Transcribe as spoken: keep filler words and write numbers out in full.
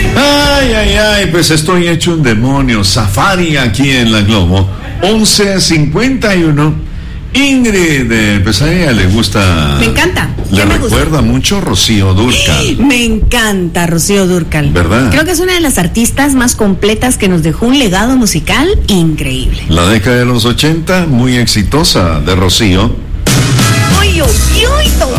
Ay, ay, ay, pues estoy hecho un demonio. Safari aquí en la Globo. once cincuenta y uno. Ingrid, eh, pues a ella le gusta. Me encanta. Le me recuerda gusta? mucho Rocío Dúrcal. Me encanta Rocío Dúrcal. ¿Verdad? Creo que es una de las artistas más completas que nos dejó un legado musical increíble. La década de los ochenta, muy exitosa de Rocío. ¡Uy, uy, uy!